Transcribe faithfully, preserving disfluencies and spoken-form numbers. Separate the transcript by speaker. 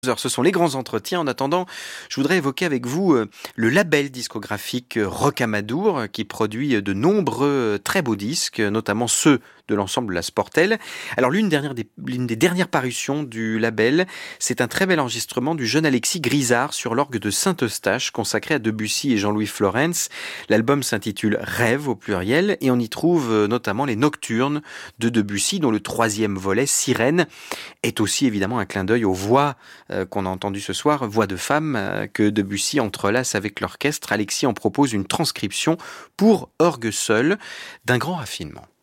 Speaker 1: Heures, ce sont les grands entretiens. En attendant, je voudrais évoquer avec vous euh, le label discographique euh, Rocamadour euh, qui produit euh, de nombreux euh, très beaux disques, euh, notamment ceux de l'ensemble La Sportelle. Alors l'une dernière des, l'une des dernières parutions du label, c'est un très bel enregistrement du jeune Alexis Grisard sur l'orgue de Saint-Eustache consacré à Debussy et Jean-Louis Florence. L'album s'intitule Rêve au pluriel et on y trouve euh, notamment les Nocturnes de Debussy dont le troisième volet, Sirène, est aussi évidemment un clin d'œil aux voix euh, qu'on a entendues ce soir, voix de femmes euh, que Debussy entrelace avec l'orchestre. Alexis en propose une transcription pour orgue seul d'un grand raffinement.